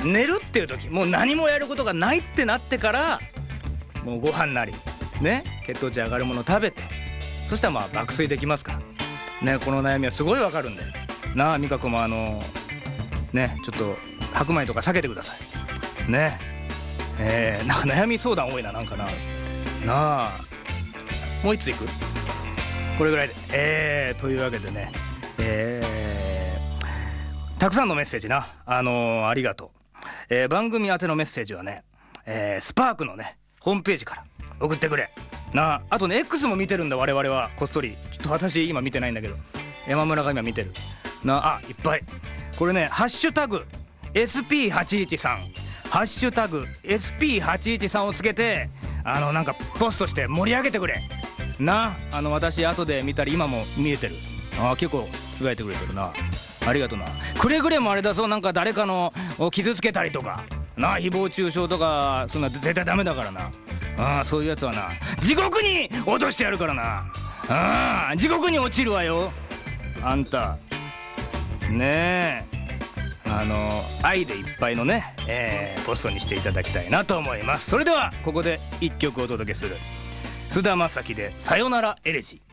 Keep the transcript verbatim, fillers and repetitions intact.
寝るっていう時、もう何もやることがないってなってから、もうご飯なりね、血糖値上がるもの食べて、そしたらまあ爆睡できますからね。この悩みはすごいわかるんでなあ。美香子もあのね、ちょっと白米とか避けてくださいね。えー、なんか悩み相談多いな、なんかな。なあ、もう一ついく？これぐらいで。えー、というわけでね、えー、たくさんのメッセージな、あのー、ありがとう。えー、番組宛てのメッセージはね、えー、スパークのねホームページから送ってくれなあ。あとね X も見てるんだ我々は、こっそり。ちょっと私今見てないんだけど、山村が今見てるなあ。あ、いっぱい。これね、ハッシュタグ エスピーはちいちさん、ハッシュタグ エスピーはちいちさん をつけて、あのなんかポストして盛り上げてくれな。あの私後で見たり今も見えてる。あ、結構つぶやいてくれてるな。ありがとうな。くれぐれもあれだぞ、なんか誰かのを傷つけたりとかな、誹謗中傷とかそんな絶対ダメだからな。ああ、そういうやつはな地獄に落としてやるからな。ああ、地獄に落ちるわよあんたねえ。あの愛でいっぱいのね、えー、ポストにしていただきたいなと思います。それではここで一曲お届けする。菅田将暉でさよならエレジー。